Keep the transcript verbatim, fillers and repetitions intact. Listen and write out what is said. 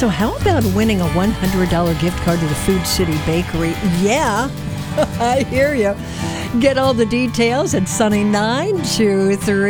So how about winning a one hundred dollars gift card to the Food City Bakery? Yeah, I hear you. Get all the details at Sunny nine two three.